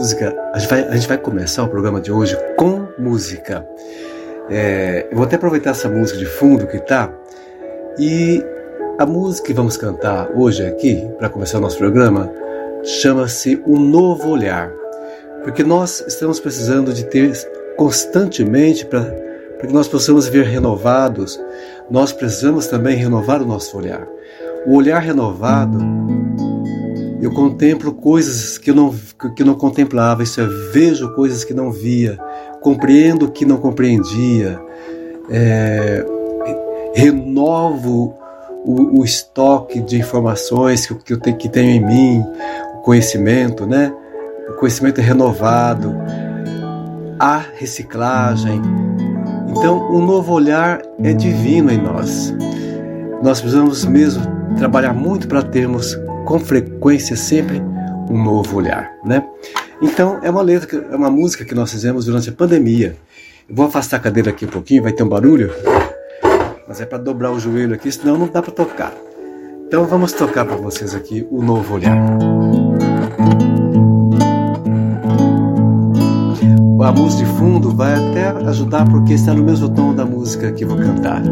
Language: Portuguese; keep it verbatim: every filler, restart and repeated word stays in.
música. A gente vai, a gente vai começar o programa de hoje com música. É, eu vou até aproveitar essa música de fundo que tá. E a música que vamos cantar hoje aqui, para começar o nosso programa, chama-se Um Novo Olhar. Porque nós estamos precisando de ter constantemente, para que nós possamos ver renovados, nós precisamos também renovar o nosso olhar. O olhar renovado, eu contemplo coisas que eu não, que eu não contemplava, isso é, vejo coisas que não via, compreendo o que não compreendia, é, renovo o, o estoque de informações que, que eu tenho, que tenho em mim, o conhecimento, né? O conhecimento é renovado, há reciclagem. Então, um novo olhar é divino em nós. Nós precisamos mesmo trabalhar muito para termos com frequência sempre um novo olhar, né? Então é uma letra, é uma música que nós fizemos durante a pandemia. Eu vou afastar a cadeira aqui um pouquinho, vai ter um barulho, mas é para dobrar o joelho aqui, senão não dá para tocar. Então vamos tocar para vocês aqui o Novo Olhar. A música de fundo vai até ajudar porque está no mesmo tom da música que vou cantar.